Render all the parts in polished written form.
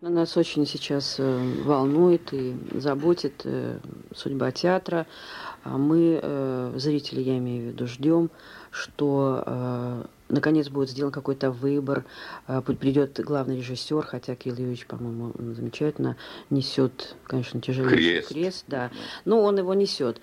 Нас очень сейчас волнует и заботит судьба театра. Мы, зрители, я имею в виду, ждем, что наконец будет сделан какой-то выбор, придет главный режиссер, хотя Кирилл Юрьевич, по-моему, замечательно несет, конечно, тяжелейший крест, да, но он его несет.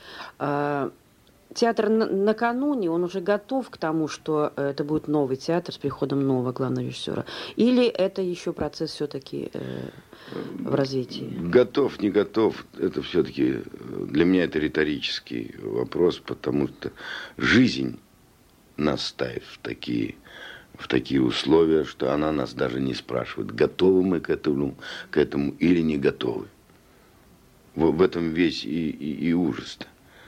Театр накануне, он уже готов к тому, что это будет новый театр с приходом нового главного режиссера? Или это еще процесс все-таки в развитии? Готов, не готов, это все-таки для меня это риторический вопрос, потому что жизнь нас ставит в такие условия, что она нас даже не спрашивает, готовы мы к этому или не готовы. В этом весь и ужас-то.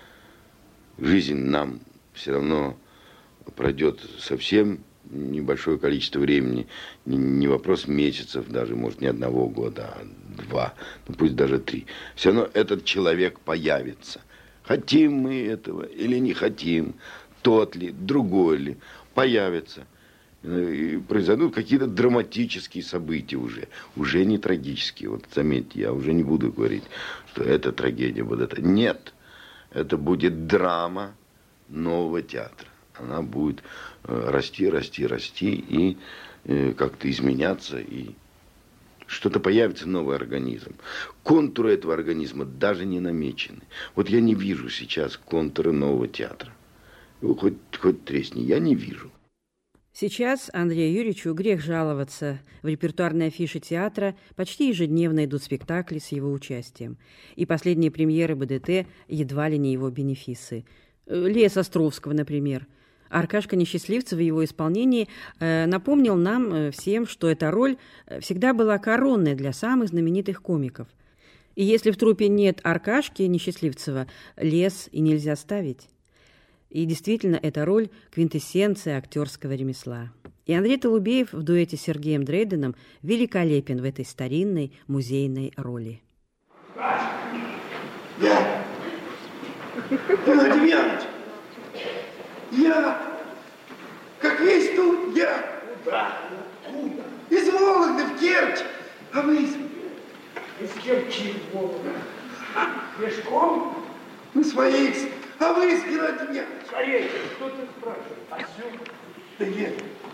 Жизнь нам все равно пройдет совсем небольшое количество времени, не вопрос месяцев, даже, может, не 1 года, а 2, ну пусть даже 3. Все равно этот человек появится. Хотим мы этого или не хотим, тот ли, другой ли, появится. И произойдут какие-то драматические события уже не трагические. Вот заметьте, я уже не буду говорить, что это трагедия, вот это. Нет. Это будет драма нового театра. Она будет расти и как-то изменяться, и что-то появится, новый организм. Контуры этого организма даже не намечены. Вот я не вижу сейчас контуры нового театра. Хоть тресни, я не вижу. Сейчас Андрею Юрьевичу грех жаловаться. В репертуарной афише театра почти ежедневно идут спектакли с его участием. И последние премьеры БДТ едва ли не его бенефисы. «Лес» Островского, например. Аркашка Несчастливцев в его исполнении напомнил нам всем, что эта роль всегда была коронной для самых знаменитых комиков. И если в труппе нет Аркашки Несчастливцева, «Лес» и нельзя ставить. И действительно, эта роль – квинтэссенция актерского ремесла. И Андрей Толубеев в дуэте с Сергеем Дрейденом великолепен в этой старинной музейной роли. Я, Демьяныч, я, как весь тут, я, из Вологды в Керчь, а вы из Керчи в Вологду. Пешком? Мы своих, а вы из Геннадия. Скорее, кто ты спрашивает? Отсюда? Да нет,